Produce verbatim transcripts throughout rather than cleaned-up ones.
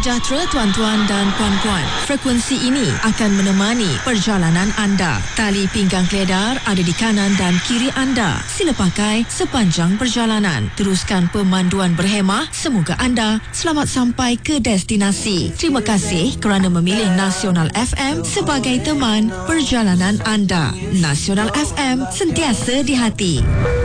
sejahtera tuan-tuan dan puan-puan. Frekuensi ini akan menemani perjalanan anda. Tali pinggang keledar ada di kanan dan kiri anda. Sila pakai sepanjang perjalanan. Teruskan pemanduan berhemah. Semoga anda selamat sampai ke destinasi. Terima kasih kerana memilih Nasional F M sebagai teman perjalanan anda. Nasional F M, sentiasa di hati.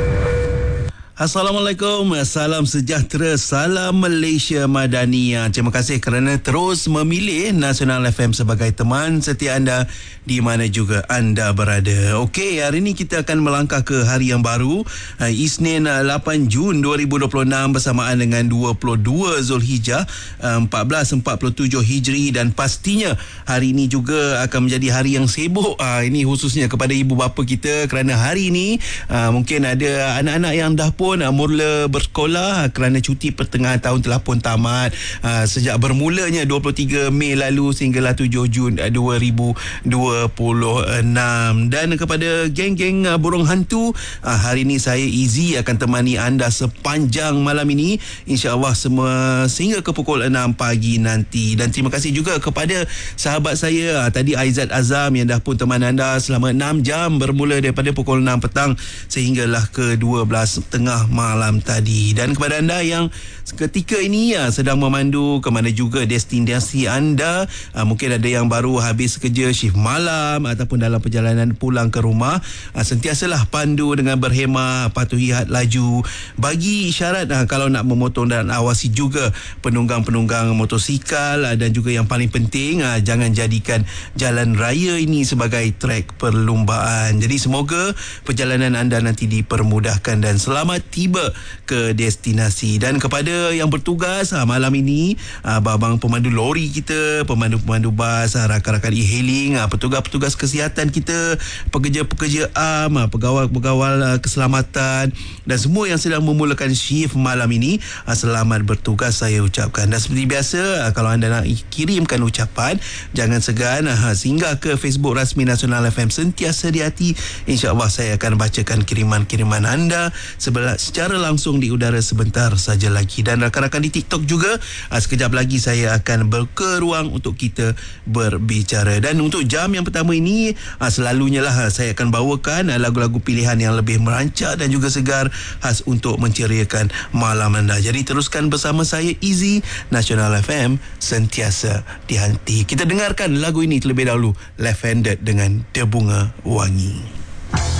Assalamualaikum, salam sejahtera, salam Malaysia Madania. Terima kasih kerana terus memilih Nasional F M sebagai teman setia anda di mana juga anda berada. Okey, hari ini kita akan melangkah ke hari yang baru, Isnin lapan Jun dua ribu dua puluh enam bersamaan dengan dua puluh dua Zulhijjah empat belas empat puluh tujuh Hijri, dan pastinya hari ini juga akan menjadi hari yang sibuk. Ini khususnya kepada ibu bapa kita kerana hari ini mungkin ada anak-anak yang dah pun mula bersekolah kerana cuti pertengahan tahun telah pun tamat uh, sejak bermulanya dua puluh tiga Mei lalu sehinggalah tujuh Jun dua ribu dua puluh enam. Dan kepada geng-geng uh, burung hantu, uh, hari ini saya Izzy akan temani anda sepanjang malam ini, insya-Allah semua sehingga ke pukul enam pagi nanti. Dan terima kasih juga kepada sahabat saya uh, tadi Aizat Azam yang dah pun teman anda selama enam jam bermula daripada pukul enam petang sehinggalah ke dua belas tengah malam tadi. Dan kepada anda yang ketika ini ya, sedang memandu ke mana juga destinasi anda, uh, mungkin ada yang baru habis kerja shift malam ataupun dalam perjalanan pulang ke rumah, uh, sentiasalah pandu dengan berhemah, patuhi had laju, bagi isyarat uh, kalau nak memotong, dan awasi juga penunggang-penunggang motosikal, uh, dan juga yang paling penting uh, jangan jadikan jalan raya ini sebagai trek perlumbaan. Jadi semoga perjalanan anda nanti dipermudahkan dan selamat tiba ke destinasi. Dan kepada yang bertugas ha, malam ini, ha, abang pemandu lori kita, pemandu-pemandu bas, ha, rakan-rakan e-hailing, ha, petugas-petugas kesihatan kita, pekerja-pekerja am, ha, pegawai-pegawai ha, keselamatan, dan semua yang sedang memulakan shift malam ini, ha, selamat bertugas saya ucapkan. Dan seperti biasa, ha, kalau anda nak kirimkan ucapan, jangan segan ha, singgah ke Facebook rasmi Nasional F M, sentiasa di hati. InsyaAllah saya akan bacakan kiriman-kiriman anda secara langsung di udara sebentar saja lagi. Dan rakan-rakan di TikTok juga, uh, sekejap lagi saya akan berke ruang untuk kita berbicara. Dan untuk jam yang pertama ini, uh, selalunya lah uh, saya akan bawakan uh, lagu-lagu pilihan yang lebih merancak dan juga segar, khas untuk menceriakan malam anda. Jadi teruskan bersama saya Izzy, Nasional F M, sentiasa di hati. Kita dengarkan lagu ini terlebih dahulu, Left Handed dengan The Bunga Wangi.